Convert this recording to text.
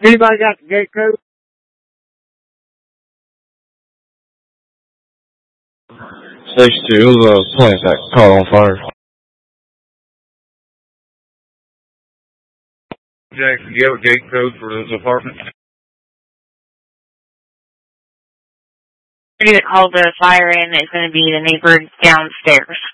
Anybody got the gate code? 62, it was a plant that caught on fire. Jackson, do you have a gate code for this apartment? Somebody that called the fire in is going to be the neighbor downstairs.